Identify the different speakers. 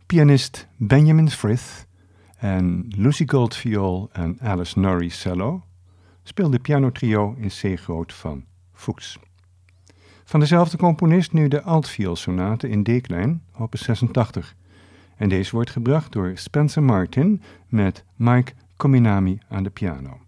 Speaker 1: Pianist Benjamin Frith en Lucy Gold viool en Alice Norrie cello speelde pianotrio in C-groot van Fuchs. Van dezelfde componist nu de altvioolsonate in D-klein, opus 86. En deze wordt gebracht door Spencer Martin met Mike Kominami aan de piano.